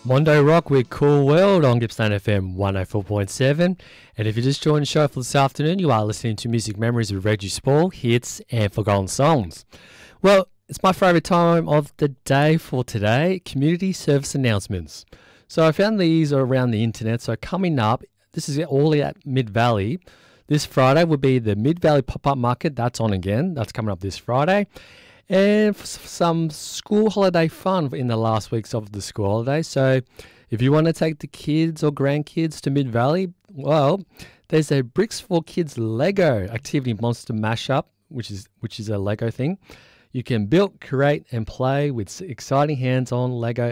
Mondo Rock with Cool World on Gippsland FM 104.7. And if you just joined the show for this afternoon, you are listening to Music Memories with Reggie Spall, hits and forgotten songs. Well, it's my favourite time of the day for today, community service announcements. So I found these around the internet. So coming up, this is all at Mid-Valley. This Friday will be the Mid-Valley Pop-Up Market. That's on again. That's coming up this Friday. And some school holiday fun in the last weeks of the school holiday. So if you want to take the kids or grandkids to Mid-Valley, well, there's a Bricks for Kids Lego activity monster mashup, which is a Lego thing. You can build, create, and play with exciting hands-on Lego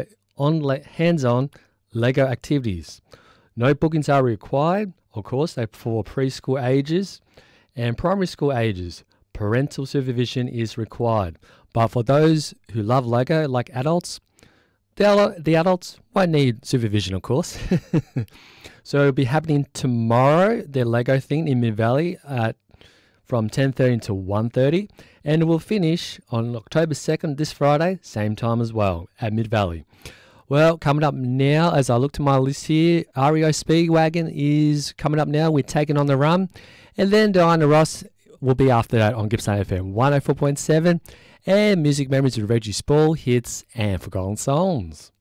activities. No bookings are required. Of course, they're for preschool ages and primary school ages. Parental supervision is required. But for those who love Lego, like adults, the adults won't need supervision, of course. So it'll be happening tomorrow, their Lego thing in Mid-Valley from 10:30 to 1:30. And it will finish on October 2nd, this Friday, same time as well, at Mid-Valley. Well, coming up now, as I look to my list here, REO Speedwagon is coming up now. We're taking on the run. And then Diana Ross will be after that on Gippsland FM 104.7. And Music Memories with Reggie Spall, hits and forgotten songs.